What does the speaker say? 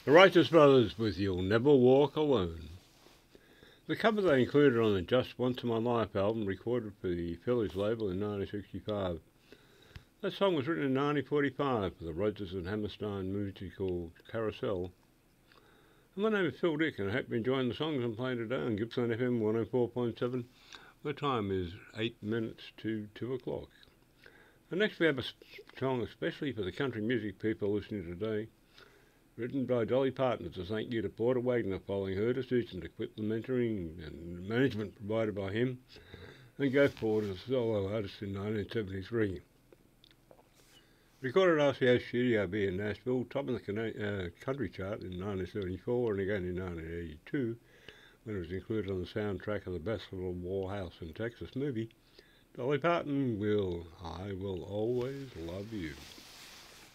The Righteous Brothers with You'll Never Walk Alone. The cover they included on the Just Once in My Life album, recorded for the Phillies label in 1965. That song was written in 1945 for the Rodgers and Hammerstein musical Carousel. And my name is Phil Dick, and I hope you're enjoying the songs I'm playing today on Gippsland FM 104.7. The time is 8 minutes to 2 o'clock. And next we have a song especially for the country music people listening today, written by Dolly Parton as a thank you to Porter Wagner following her decision to quit the mentoring and management provided by him and go forward as a solo artist in 1973. Recorded at RCA Studio B in Nashville, top of the country chart in 1974 and again in 1982, when it was included on the soundtrack of the Baskerville Wallhouse in Texas movie, Dolly Parton I Will Always Love You.